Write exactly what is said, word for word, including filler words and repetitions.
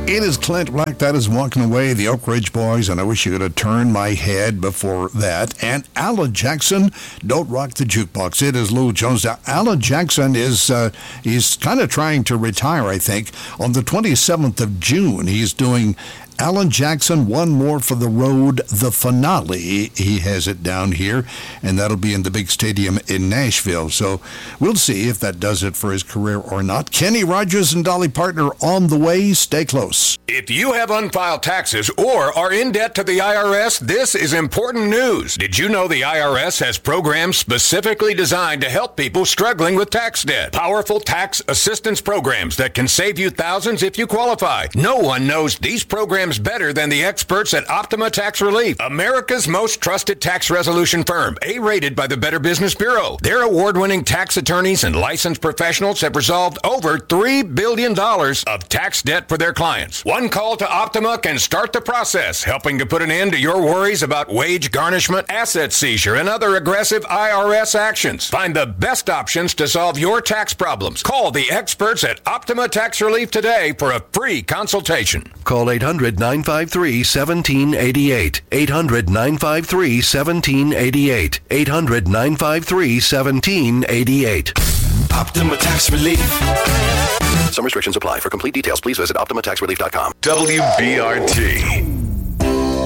It is Clint Black that is walking away, the Oak Ridge Boys, and I wish you could have turned my head before that. And Alan Jackson, Don't Rock the Jukebox. It is Lou Jones. Now, Alan Jackson is uh, he's kind of trying to retire, I think. On the twenty-seventh of June, he's doing Alan Jackson, One More for the Road, the finale. He has it down here, and that'll be in the big stadium in Nashville. So we'll see if that does it for his career or not. Kenny Rogers and Dolly Partner on the way. Stay close. If you have unfiled taxes or are in debt to the I R S, this is important news. Did you know the I R S has programs specifically designed to help people struggling with tax debt? Powerful tax assistance programs that can save you thousands if you qualify. No one knows these programs better than the experts at Optima Tax Relief, America's most trusted tax resolution firm, A-rated by the Better Business Bureau. Their award-winning tax attorneys and licensed professionals have resolved over three billion dollars of tax debt for their clients. One call to Optima can start the process, helping to put an end to your worries about wage garnishment, asset seizure, and other aggressive I R S actions. Find the best options to solve your tax problems. Call the experts at Optima Tax Relief today for a free consultation. Call eight hundred, nine five three, one seven eight eight. eight hundred, nine five three, one seven eight eight. eight hundred, nine five three, one seven eight eight. Optima Tax Relief. Some restrictions apply. For complete details, please visit optima tax relief dot com. W B R T.